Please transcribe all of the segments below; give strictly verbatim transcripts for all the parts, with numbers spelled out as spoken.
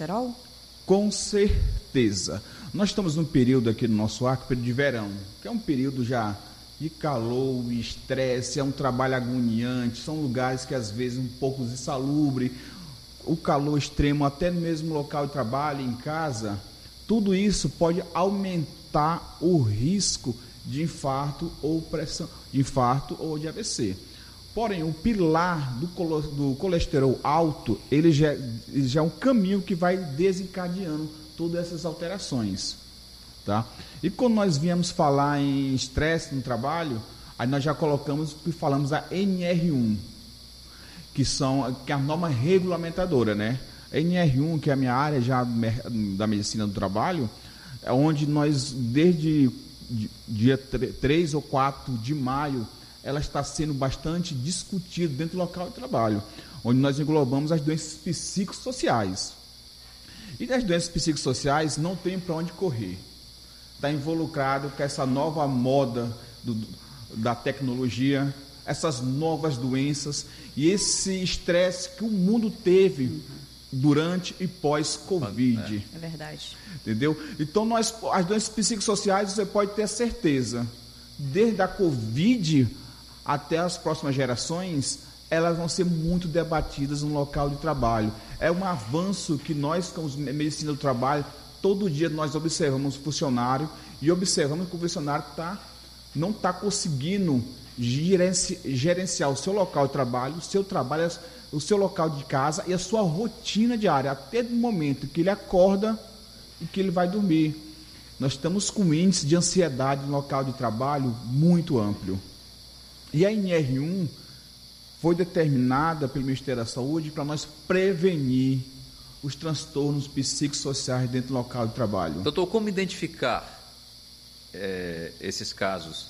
colesterol? Com certeza. Nós estamos num período aqui no nosso arco, período de verão, que é um período já de calor, estresse, é um trabalho agoniante, são lugares que às vezes um pouco insalubre, o calor extremo, até no mesmo local de trabalho, em casa, tudo isso pode aumentar o risco de infarto ou pressão, de infarto ou de A V C. Porém, o pilar do, colo, do colesterol alto, ele já, ele já é um caminho que vai desencadeando todas essas alterações, tá? E quando nós viemos falar em estresse no trabalho, aí nós já colocamos e falamos a N R um, que são que é a norma regulamentadora, né? A N R um, que é a minha área já da medicina do trabalho, é onde nós, desde dia três ou quatro de maio, ela está sendo bastante discutida dentro do local de trabalho, onde nós englobamos as doenças psicossociais. E das doenças psicossociais não tem para onde correr. Está involucrado com essa nova moda do, da tecnologia, essas novas doenças e esse estresse que o mundo teve uhum. durante e pós-Covid. É verdade. Entendeu? Então, nós, as doenças psicossociais, você pode ter certeza, desde a Covid até as próximas gerações, elas vão ser muito debatidas no local de trabalho. É um avanço que nós, como medicina do trabalho, todo dia nós observamos o funcionário e observamos que o funcionário tá, não está conseguindo gerenci, gerenciar o seu local de trabalho, o seu trabalho, o seu local de casa e a sua rotina diária, até do momento que ele acorda e que ele vai dormir. Nós estamos com um índice de ansiedade no local de trabalho muito amplo. E a N R um foi determinada pelo Ministério da Saúde para nós prevenir os transtornos psicossociais dentro do local de trabalho. Doutor, como identificar é, esses casos?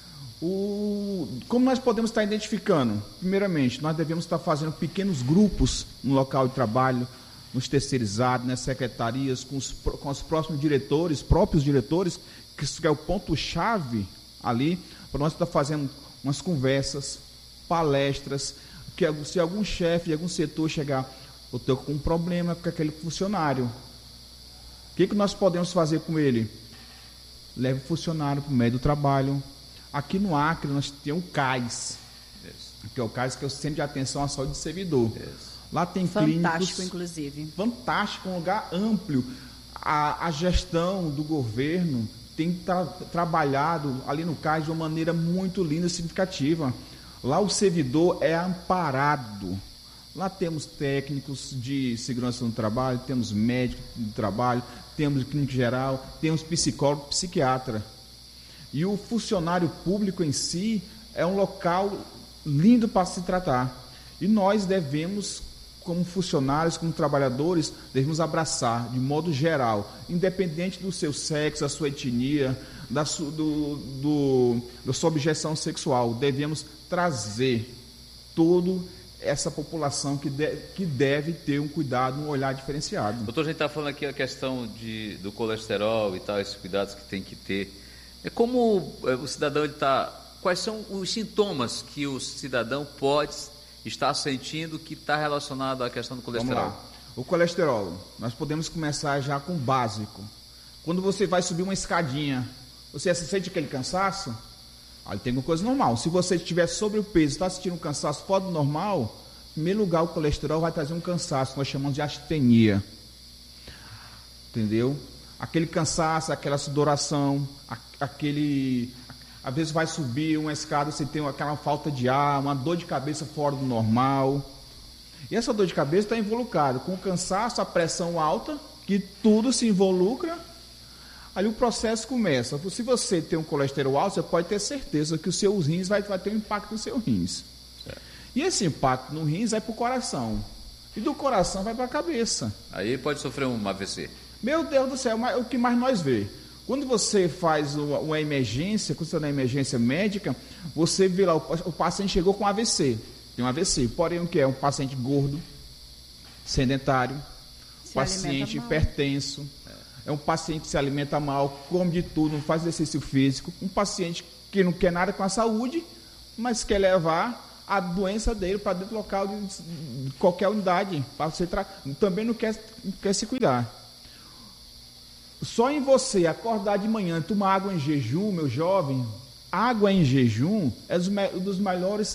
O, como nós podemos estar identificando? Primeiramente, nós devemos estar fazendo pequenos grupos no local de trabalho, nos terceirizados, nas secretarias, com os, com os próximos diretores, próprios diretores, que isso é o ponto-chave ali, para nós estar fazendo umas conversas, palestras, que se algum chefe de algum setor chegar, eu estou com um problema com aquele funcionário, o que, que nós podemos fazer com ele? Leve o funcionário para o meio do trabalho. Aqui no Acre nós temos o C A S, Isso. que é o C A S, que é o Centro de Atenção à Saúde do Servidor. Isso. Lá tem clínicos... Fantástico, inclusive. Fantástico, um lugar amplo. A, a gestão do governo tem tra trabalhado ali no C A S de uma maneira muito linda e significativa. Lá o servidor é amparado. Lá temos técnicos de segurança no trabalho, temos médicos do trabalho, temos clínico geral, temos psicólogo, psiquiatra. E o funcionário público em si é um local lindo para se tratar. E nós devemos, como funcionários, como trabalhadores, devemos abraçar de modo geral, independente do seu sexo, da sua etnia, da, su, do, do, da sua objeção sexual, devemos trazer toda essa população que, de, que deve ter um cuidado, um olhar diferenciado. Doutor, a gente está falando aqui a questão de, do colesterol e tal, esses cuidados que tem que ter. É como o cidadão está... Quais são os sintomas que o cidadão pode estar sentindo que está relacionado à questão do colesterol? Vamos lá. O colesterol, nós podemos começar já com o básico. Quando você vai subir uma escadinha, você sente aquele cansaço? Aí tem uma coisa normal. Se você estiver sobre o peso, está sentindo um cansaço fora do normal, em primeiro lugar o colesterol vai trazer um cansaço, nós chamamos de astenia. Entendeu? Aquele cansaço, aquela sudoração, aquele... Às vezes vai subir uma escada, você tem aquela falta de ar, uma dor de cabeça fora do normal. E essa dor de cabeça está involucrada com o cansaço, a pressão alta, que tudo se involucra. Ali o processo começa. Se você tem um colesterol alto, você pode ter certeza que os seus rins vai, vai ter um impacto nos seus rins. É. E esse impacto no rins vai para o coração. E do coração vai para a cabeça. Aí pode sofrer um A V C. Meu Deus do céu, o que mais nós vê? Quando você faz uma emergência, quando você está na emergência médica, você vê lá, o paciente chegou com A V C. Tem um A V C, porém o que é? Um paciente gordo, sedentário, se paciente hipertenso, é um paciente que se alimenta mal, come de tudo, não faz exercício físico, um paciente que não quer nada com a saúde, mas quer levar a doença dele para dentro do local de, de qualquer unidade. Para você tra... Também não quer, não quer se cuidar. Só em você acordar de manhã, tomar água em jejum, meu jovem, água em jejum é um dos melhores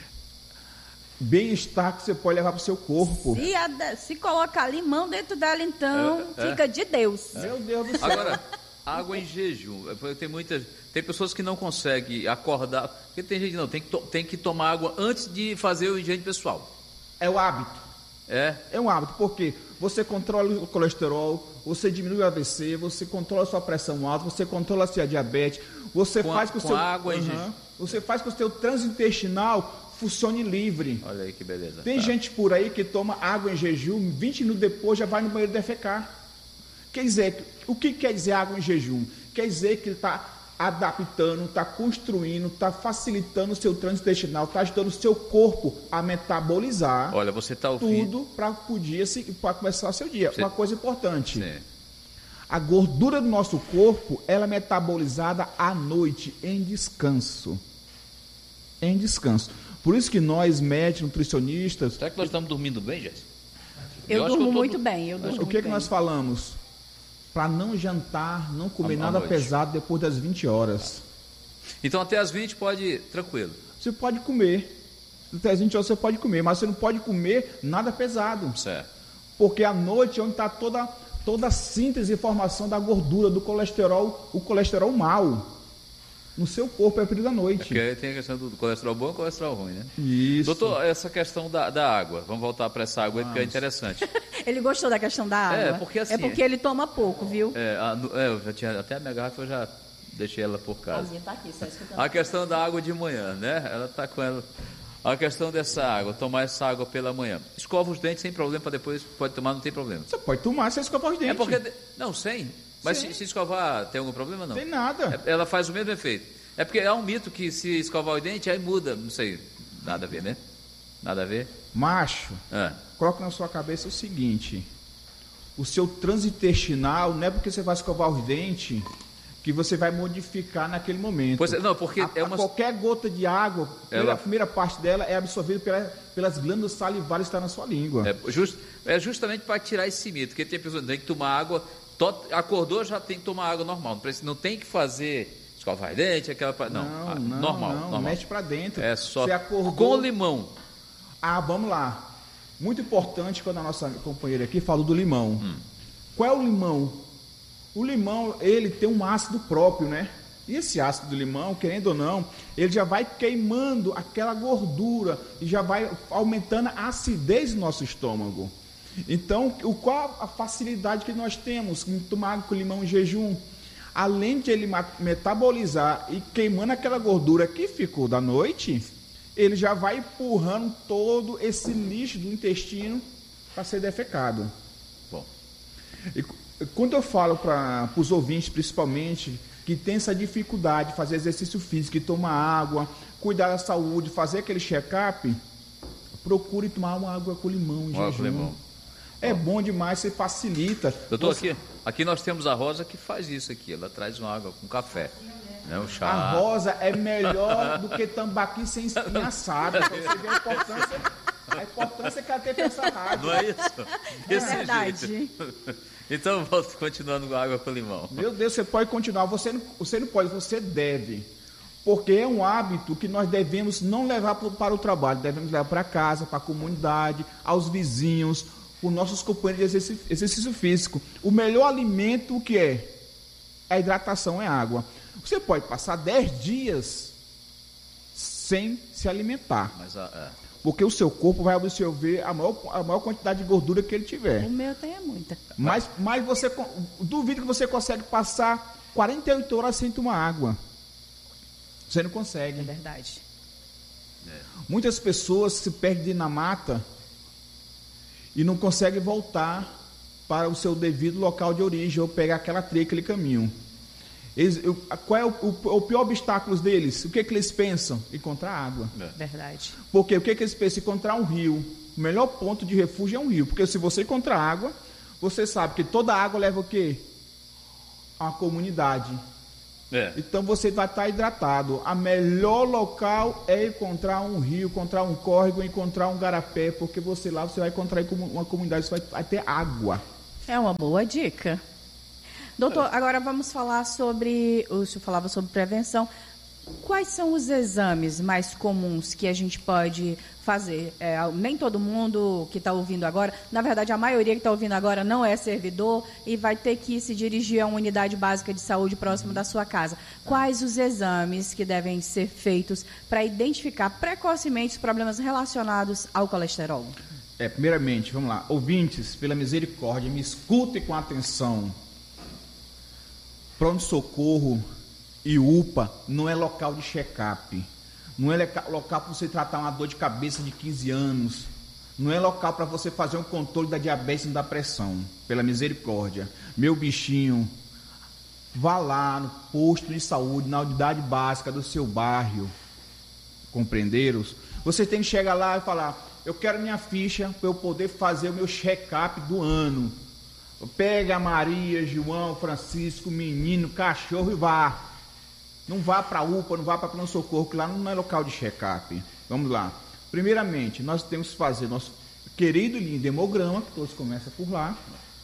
bem-estar que você pode levar para o seu corpo. Se, a, se colocar limão dentro dela, então, é, fica é. de Deus. É. Meu Deus do céu. Agora, água em jejum. Tem muitas, tem pessoas que não conseguem acordar, porque tem gente que não, tem que, to, tem que tomar água antes de fazer o higiene pessoal. É o hábito. É? É um hábito, porque você controla o colesterol, você diminui o A V C, você controla a sua pressão alta, você controla a sua diabetes, você com faz com o seu água uhum, em jejum. Você faz com que o seu trânsito intestinal funcione livre. Olha aí que beleza. Tem tá. gente por aí que toma água em jejum, vinte minutos depois já vai no banheiro defecar. Quer dizer, o que quer dizer água em jejum? Quer dizer que ele está adaptando, está construindo, está facilitando o seu trânsito intestinal, está ajudando o seu corpo a metabolizar. Olha, você está ouvindo tudo para o dia, para começar o seu dia. Você... Uma coisa importante. Sim. A gordura do nosso corpo, ela é metabolizada à noite, em descanso. Em descanso. Por isso que nós, médicos, nutricionistas... Será que nós estamos dormindo bem, Jéssica? Eu, eu durmo eu tô... muito bem. Eu durmo o que, muito que nós bem. falamos? Para não jantar, não comer à, nada à pesado depois das vinte horas. Então até as vinte pode, tranquilo. Você pode comer. Até as vinte horas você pode comer, mas você não pode comer nada pesado. Certo. Porque à noite é onde está toda, toda a síntese e formação da gordura, do colesterol, o colesterol mau. No seu corpo é o período da noite. É porque tem a questão do colesterol bom e colesterol ruim, né? Isso. Doutor, essa questão da, da água, vamos voltar para essa água aí, porque é interessante. Ele gostou da questão da água. É, porque assim... É porque ele toma pouco, viu? É, a, é eu já tinha, até a minha garrafa eu já deixei ela por casa. A minha tá aqui, só escutando. A questão da água de manhã, né? Ela tá com ela. A questão dessa água, tomar essa água pela manhã. Escova os dentes sem problema, para depois pode tomar, não tem problema. Você pode tomar sem escovar os dentes. É porque... Não, sem. Mas se, se escovar, tem algum problema? Não. Tem nada. É, ela faz o mesmo efeito. É porque há um mito que se escovar o dente, aí muda, não sei, nada a ver, né? Nada a ver. Macho, é. Coloca na sua cabeça o seguinte, o seu trânsito intestinal, não é porque você vai escovar os dentes que você vai modificar naquele momento. Pois é, não, porque a, é uma... qualquer gota de água, ela... a primeira parte dela é absorvida pela, pelas glândulas salivares que estão na sua língua. É, just, é justamente para tirar esse mito, porque tem pessoas que tem que tomar água, to, acordou já tem que tomar água normal, não, precisa, não tem que fazer... Escovar dente, aquela... Não, não, a, não normal, não, normal. Mete para dentro. É só você acordou... com limão. Ah, vamos lá. Muito importante quando a nossa companheira aqui falou do limão. Hum. Qual é o limão? O limão, ele tem um ácido próprio, né? E esse ácido do limão, querendo ou não, ele já vai queimando aquela gordura e já vai aumentando a acidez do nosso estômago. Então, o, qual a facilidade que nós temos em tomar água com limão em jejum? Além de ele metabolizar e queimando aquela gordura que ficou da noite, ele já vai empurrando todo esse lixo do intestino para ser defecado. Bom. E quando eu falo para os ouvintes, principalmente, que tem essa dificuldade de fazer exercício físico, tomar água, cuidar da saúde, fazer aquele check-up, procure tomar uma água com limão em água jejum. Com limão. É bom demais, você facilita. Doutor, você... aqui, aqui nós temos a Rosa que faz isso aqui. Ela traz uma água com café. Né, um chá. A Rosa é melhor do que tambaqui sem assado. Pra você ver a importância, a importância que ela tem para essa rádio. Não é isso? É verdade. Jeito. Então, volto continuando com água com limão. Meu Deus, você pode continuar. Você não, você não pode, você deve. Porque é um hábito que nós devemos não levar para o trabalho. Devemos levar para casa, para a comunidade, aos vizinhos, os nossos companheiros de exercício, exercício físico. O melhor alimento, o que é? A hidratação, é água. Você pode passar dez dias sem se alimentar. Mas, é. Porque o seu corpo vai absorver a maior, a maior quantidade de gordura que ele tiver. O meu tem é muita. Mas, mas você, duvido que você consegue passar quarenta e oito horas sem tomar água. Você não consegue. É verdade. É. Muitas pessoas se perdem na mata e não conseguem voltar para o seu devido local de origem ou pegar aquela trilha, aquele caminho. Eles, eu, qual é o, o, o pior obstáculo deles? O que, que eles pensam? Encontrar água. É. Verdade. Porque o que, que eles pensam? Encontrar um rio. O melhor ponto de refúgio é um rio. Porque se você encontrar água, você sabe que toda água leva o quê? A uma comunidade. É. Então você vai estar hidratado. A melhor local é encontrar um rio, encontrar um córrego, encontrar um garapé, porque você lá você vai encontrar uma comunidade, você vai, vai ter água. É uma boa dica. Doutor, agora vamos falar sobre, o senhor falava sobre prevenção. Quais são os exames mais comuns que a gente pode fazer? É, nem todo mundo que está ouvindo agora, na verdade a maioria que está ouvindo agora não é servidor e vai ter que se dirigir a uma unidade básica de saúde próximo da sua casa. Quais os exames que devem ser feitos para identificar precocemente os problemas relacionados ao colesterol? É, primeiramente, vamos lá, ouvintes, pela misericórdia, me escutem com atenção. Pronto-socorro e U P A não é local de check-up, não é local para você tratar uma dor de cabeça de quinze anos, não é local para você fazer um controle da diabetes e da pressão, pela misericórdia. Meu bichinho, vá lá no posto de saúde, na unidade básica do seu bairro, compreenderam? Você tem que chegar lá e falar, eu quero minha ficha para eu poder fazer o meu check-up do ano. Pega a Maria, João, Francisco, menino, cachorro e vá. Não vá para a U P A, não vá para pronto-socorro, que lá não é local de check-up. Vamos lá. Primeiramente, nós temos que fazer nosso querido e lindo hemograma, que todos começam por lá.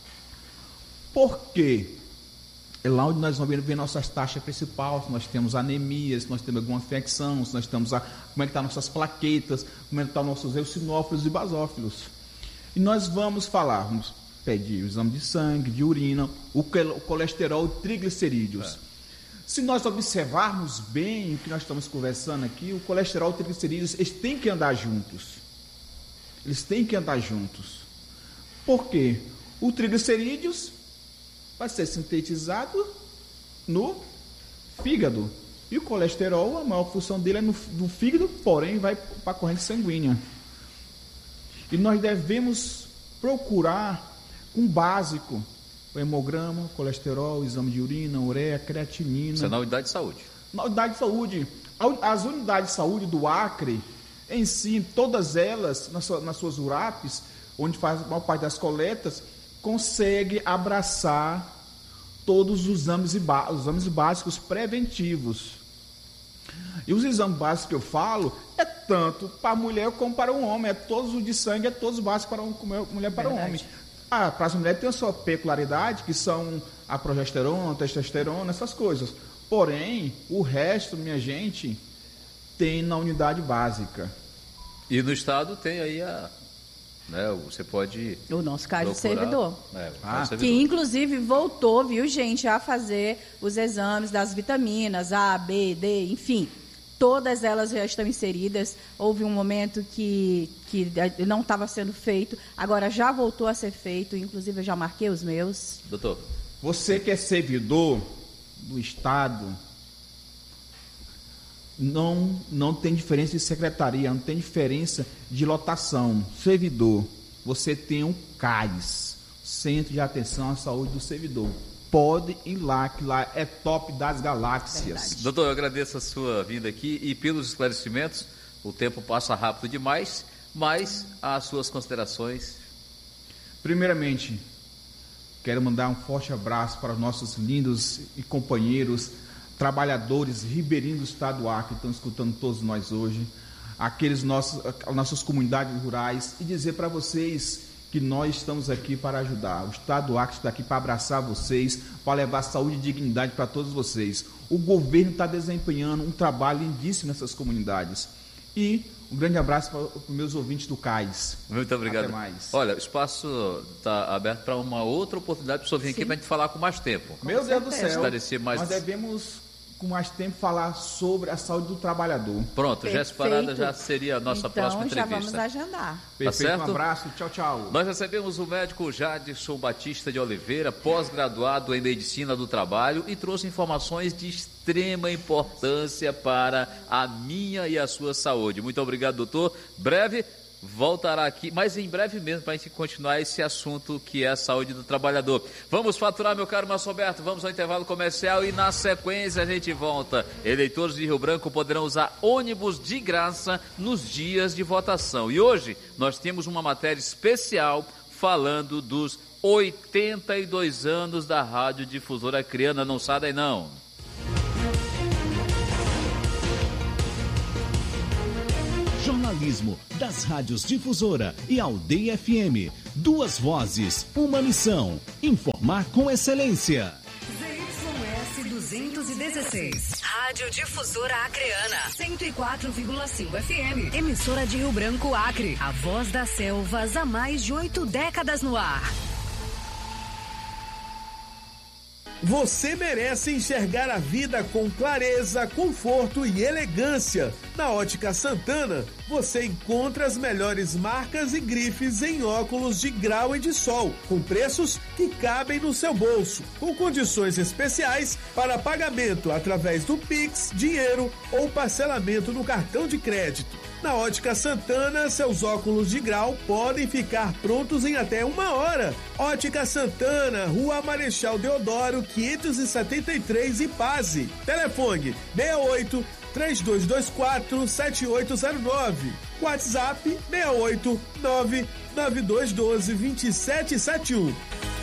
Por quê? É lá onde nós vamos ver nossas taxas principais, se nós temos anemias, se nós temos alguma infecção, se nós temos a, como é que estão nossas plaquetas, como é que estão nossos eosinófilos e basófilos. E nós vamos falar, vamos pedir o exame de sangue, de urina, o colesterol e triglicerídeos. É. Se nós observarmos bem o que nós estamos conversando aqui, o colesterol e o triglicerídeos, eles têm que andar juntos. Eles têm que andar juntos. Por quê? O triglicerídeos vai ser sintetizado no fígado. E o colesterol, a maior função dele é no, no fígado, porém vai para a corrente sanguínea. E nós devemos procurar um básico, o hemograma, colesterol, exame de urina, ureia, creatinina. Isso é na unidade de saúde. Na unidade de saúde. As unidades de saúde do Acre, em si, todas elas, nas suas, nas suas U R A Ps, onde faz a maior parte das coletas, consegue abraçar todos os exames, os exames básicos preventivos. E os exames básicos que eu falo é tanto para a mulher como para o homem, é todos os de sangue, é todos básicos para a mulher para o homem. Ah, para as mulheres tem a sua peculiaridade, que são a progesterona, a testosterona, essas coisas. Porém, o resto, minha gente, tem na unidade básica. E no estado tem aí a... Né, você pode... O nosso caso de servidor. É, ah, servidor. Que inclusive voltou, viu, gente, a fazer os exames das vitaminas A, B, D, enfim... Todas elas já estão inseridas. Houve um momento que, que não estava sendo feito, agora já voltou a ser feito, inclusive eu já marquei os meus. Doutor. Você que é servidor do Estado, não, não tem diferença de secretaria, não tem diferença de lotação. Servidor, você tem um C A S, Centro de Atenção à Saúde do Servidor. Pode ir lá, que lá é top das galáxias. Verdade. Doutor, eu agradeço a sua vinda aqui e pelos esclarecimentos. O tempo passa rápido demais, mas as suas considerações. Primeiramente, quero mandar um forte abraço para os nossos lindos e companheiros, trabalhadores ribeirinhos do estado do Acre, que estão escutando todos nós hoje, aqueles nossos, as nossas comunidades rurais, e dizer para vocês que nós estamos aqui para ajudar. O Estado do Acre está aqui para abraçar vocês, para levar saúde e dignidade para todos vocês. O governo está desempenhando um trabalho lindíssimo nessas comunidades. E um grande abraço para os meus ouvintes do C A S. Muito obrigado. Até mais. Olha, o espaço está aberto para uma outra oportunidade para o senhor vir aqui para a gente falar com mais tempo. Meu com Deus certeza. do céu, Esclarecer mais... nós devemos... com mais tempo falar sobre a saúde do trabalhador. Pronto, já separada já seria a nossa então, próxima entrevista. Então já vamos agendar. Perfeito, tá certo? Um abraço, tchau, tchau. Nós recebemos o médico Jadson Batista de Oliveira, pós-graduado em Medicina do Trabalho, e trouxe informações de extrema importância para a minha e a sua saúde. Muito obrigado, doutor. Breve voltará aqui, mas em breve mesmo, para a gente continuar esse assunto que é a saúde do trabalhador. Vamos faturar, meu caro Márcio Roberto, vamos ao intervalo comercial e na sequência a gente volta. Eleitores de Rio Branco poderão usar ônibus de graça nos dias de votação. E hoje nós temos uma matéria especial falando dos oitenta e dois anos da Rádio Difusora Acreana. Não sai daí não. Jornalismo das rádios Difusora e Aldeia F M. Duas vozes, uma missão. Informar com excelência. Z Y S duzentos e dezesseis. Rádio Difusora Acreana. cento e quatro vírgula cinco F M. Emissora de Rio Branco, Acre. A voz das selvas há mais de oito décadas no ar. Você merece enxergar a vida com clareza, conforto e elegância. Na Ótica Santana, você encontra as melhores marcas e grifes em óculos de grau e de sol, com preços que cabem no seu bolso, com condições especiais para pagamento através do Pix, dinheiro ou parcelamento no cartão de crédito. Na Ótica Santana, seus óculos de grau podem ficar prontos em até uma hora. Ótica Santana, Rua Marechal Deodoro, quinhentos e setenta e três, Ipase. Telefone seis oito, três dois dois quatro, sete oito zero nove. WhatsApp seis oito, nove nove dois um dois, dois sete sete um.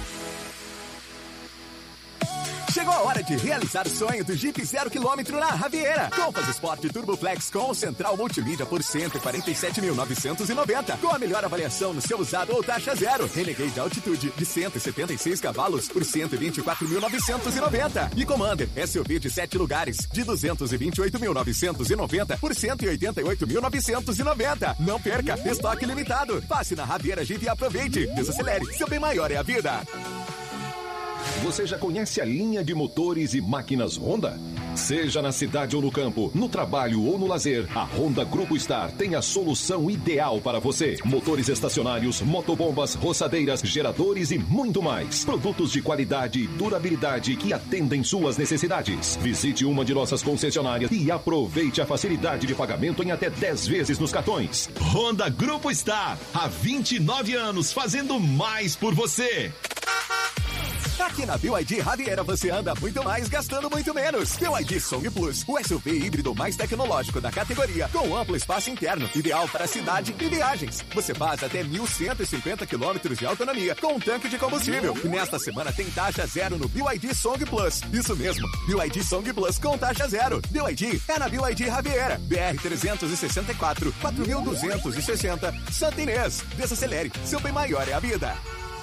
Chegou a hora de realizar o sonho do Jeep zero quilômetro na Raviera. Compass Sport Turbo Flex com central multimídia por cento e quarenta e sete mil novecentos e noventa. Com a melhor avaliação no seu usado ou taxa zero. Renegade Altitude de cento e setenta e seis cavalos por cento e vinte e quatro mil novecentos e noventa. E Commander S U V de sete lugares de duzentos e vinte e oito mil novecentos e noventa por cento e oitenta e oito mil novecentos e noventa. Não perca, estoque limitado. Passe na Raviera Jeep e aproveite. Desacelere, seu bem maior é a vida. Você já conhece a linha de motores e máquinas Honda? Seja na cidade ou no campo, no trabalho ou no lazer, a Honda Grupo Star tem a solução ideal para você. Motores estacionários, motobombas, roçadeiras, geradores e muito mais. Produtos de qualidade e durabilidade que atendem suas necessidades. Visite uma de nossas concessionárias e aproveite a facilidade de pagamento em até dez vezes nos cartões. Honda Grupo Star, há vinte e nove anos fazendo mais por você. Aqui na B Y D Raviera você anda muito mais gastando muito menos. B Y D Song Plus, o S U V híbrido mais tecnológico da categoria, com amplo espaço interno, ideal para cidade e viagens. Você faz até mil cento e cinquenta quilômetros de autonomia com um tanque de combustível. E nesta semana tem taxa zero no B Y D Song Plus. Isso mesmo, B Y D Song Plus com taxa zero. B Y D é na B Y D Raviera, B R trezentos e sessenta e quatro, quatro mil duzentos e sessenta, Santa Inês. Desacelere, seu bem maior é a vida.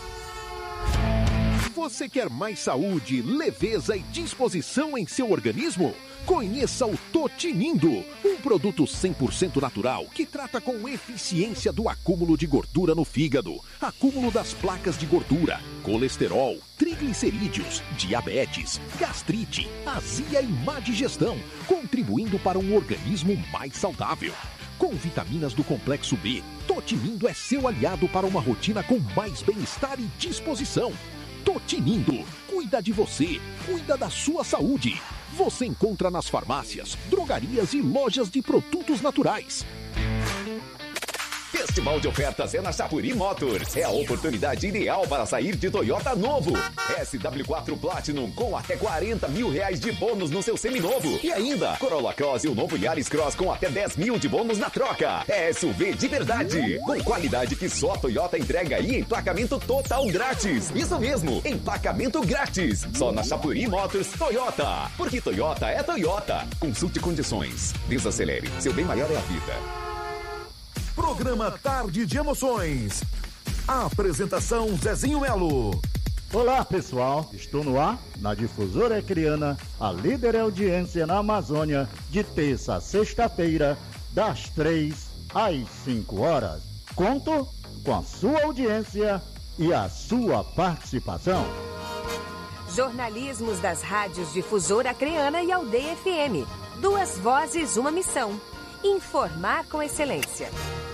Você quer mais saúde, leveza e disposição em seu organismo? Conheça o Totinindo, um produto cem por cento natural que trata com eficiência do acúmulo de gordura no fígado, acúmulo das placas de gordura, colesterol, triglicerídeos, diabetes, gastrite, azia e má digestão, contribuindo para um organismo mais saudável. Com vitaminas do complexo B, Totinindo é seu aliado para uma rotina com mais bem-estar e disposição. Totinindo, cuida de você, cuida da sua saúde. Você encontra nas farmácias, drogarias e lojas de produtos naturais. Festival de ofertas é na Chapuri Motors. É a oportunidade ideal para sair de Toyota novo. S W quatro Platinum com até quarenta mil reais de bônus no seu seminovo. E ainda, Corolla Cross e o novo Yaris Cross com até dez mil de bônus na troca. É S U V de verdade, com qualidade que só a Toyota entrega e emplacamento total grátis. Isso mesmo, emplacamento grátis. Só na Chapuri Motors Toyota. Porque Toyota é Toyota. Consulte condições. Desacelere, seu bem maior é a vida. Programa Tarde de Emoções. A apresentação Zezinho Melo. Olá, pessoal. Estou no ar, na Difusora Acreana, a líder em audiência na Amazônia, de terça a sexta-feira, das três às cinco horas. Conto com a sua audiência e a sua participação. Jornalismos das rádios Difusora Acreana e Aldeia F M. Duas vozes, uma missão. Informar com excelência.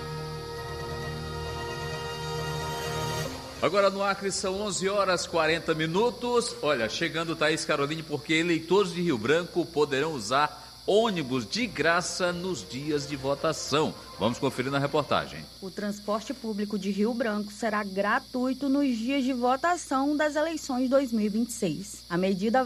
Agora no Acre são onze horas e quarenta minutos. Olha, chegando Thaís Caroline, porque eleitores de Rio Branco poderão usar ônibus de graça nos dias de votação. Vamos conferir na reportagem. O transporte público de Rio Branco será gratuito nos dias de votação das eleições dois mil e vinte e seis. A medida